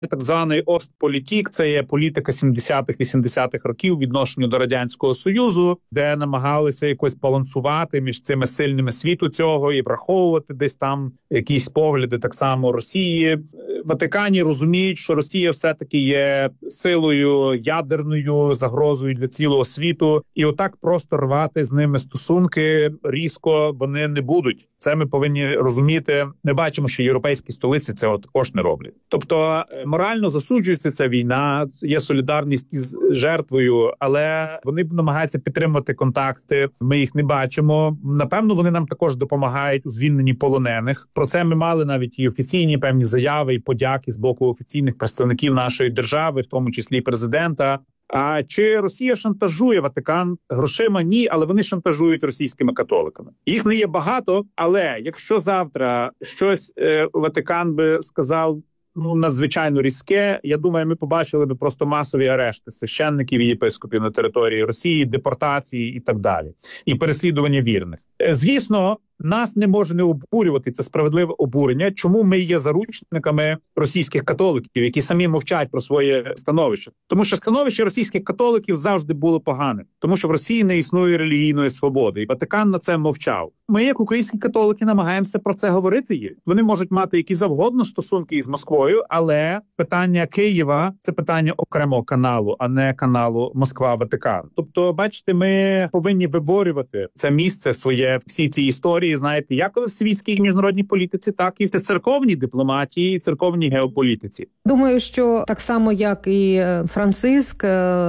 так званий Остполітік, це є політика 70-х-80-х років відношенню до Радянського Союзу, де намагалися якось балансувати між цими сильними світу цього і враховувати десь там якісь погляди так само Росії. В Ватикані розуміють, що Росія все-таки є силою ядерною, загрозою для цілого світу. І отак просто рвати з ними стосунки різко вони не будуть. Це ми повинні розуміти. Ми бачимо, що європейські столиці це також не роблять. Тобто морально засуджується ця війна, є солідарність із жертвою, але вони намагаються підтримувати контакти. Ми їх не бачимо. Напевно, вони нам також допомагають у звільненні полонених. Про це ми мали навіть і офіційні певні заяви і подяки з боку офіційних представників нашої держави, в тому числі і президента. А чи Росія шантажує Ватикан грошима? Ні, але вони шантажують російськими католиками. Їх не є багато, але якщо завтра щось Ватикан би сказав надзвичайно різке, я думаю, ми побачили би просто масові арешти священників і єпископів на території Росії, депортації і так далі. І переслідування вірних. Звісно, нас не може не обурювати це справедливе обурення, чому ми є заручниками російських католиків, які самі мовчать про своє становище. Тому що становище російських католиків завжди було погане. Тому що в Росії не існує релігійної свободи. І Ватикан на це мовчав. Ми, як українські католики, намагаємося про це говорити. Вони можуть мати які завгодно стосунки із Москвою, але питання Києва – це питання окремого каналу, а не каналу Москва-Ватикан. Тобто, бачите, ми повинні виборювати це місце своє, всі ці історії, знаєте, як в світській і міжнародній політиці, так і в церковній дипломатії, церковній геополітиці. Думаю, що так само, як і Франциск,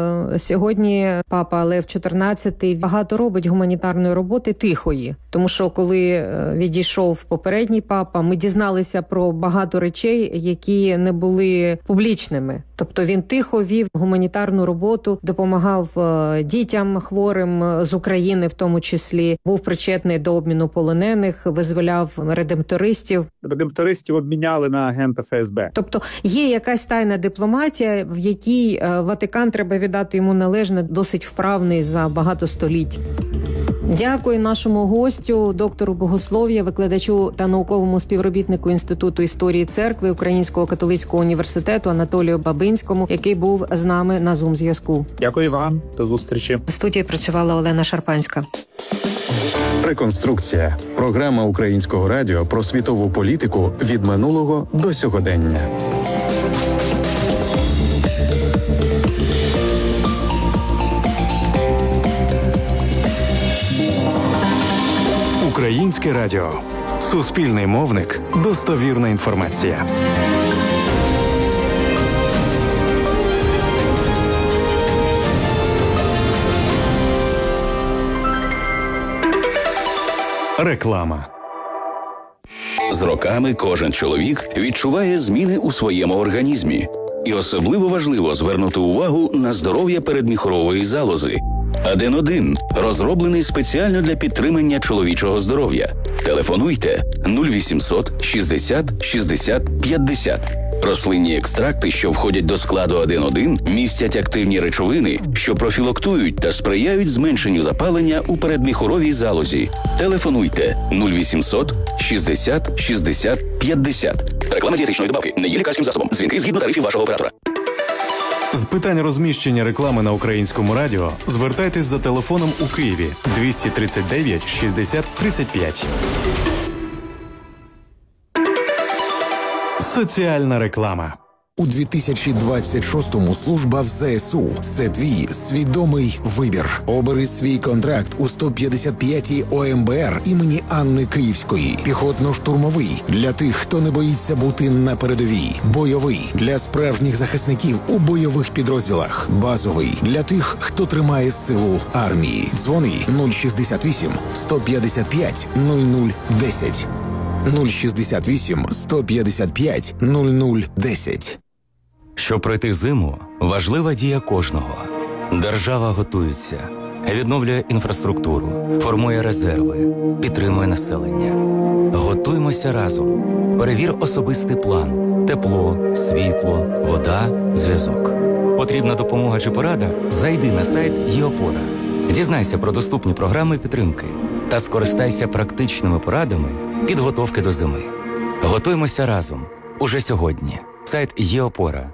сьогодні папа Лев XIV багато робить гуманітарної роботи тихої. Тому що коли відійшов попередній папа, ми дізналися про багато речей, які не були публічними. Тобто він тихо вів гуманітарну роботу, допомагав дітям хворим з України в тому числі, був причетний до обміну полонених, визволяв редемптористів. Редемптористів обміняли на агента ФСБ. Тобто є якась тайна дипломатія, в якій Ватикан, треба віддати йому належне, досить вправний за багато століть. Дякую нашому гостю, доктору богослов'я, викладачу та науковому співробітнику Інституту історії церкви Українського католицького університету Анатолію Бабинському, який був з нами на Zoom-зв'язку. Дякую вам. До зустрічі. В студії працювала Олена Шарпанська. Реконструкція. Програма Українського радіо про світову політику від минулого до сьогодення. Українське радіо. Суспільний мовник. Достовірна інформація. Реклама. З роками кожен чоловік відчуває зміни у своєму організмі. І особливо важливо звернути увагу на здоров'я передміхорової залози. Аден-1 розроблений спеціально для підтримання чоловічого здоров'я. Телефонуйте 0800 60 60 50. Рослинні екстракти, що входять до складу Аден-1, містять активні речовини, що профілактують та сприяють зменшенню запалення у передміхоровій залозі. Телефонуйте 0800 60 60 50. Реклама дієтичної добавки не є лікарським засобом. Дзвінки згідно тарифів вашого оператора. З питань розміщення реклами на Українському радіо звертайтесь за телефоном у Києві 239 60 35. Соціальна реклама. У 2026-му служба в ЗСУ – це твій свідомий вибір. Обери свій контракт у 155-й ОМБР імені Анни Київської. Піхотно-штурмовий – для тих, хто не боїться бути на передовій. Бойовий – для справжніх захисників у бойових підрозділах. Базовий – для тих, хто тримає силу армії. Дзвони 068 155 0010. 068 155 0010. Щоб пройти зиму, важлива дія кожного. Держава готується, відновлює інфраструктуру, формує резерви, підтримує населення. Готуймося разом. Перевір особистий план. Тепло, світло, вода, зв'язок. Потрібна допомога чи порада? Зайди на сайт ЄОПОРА. Дізнайся про доступні програми підтримки та скористайся практичними порадами підготовки до зими. Готуймося разом. Уже сьогодні. Сайт «Є опора»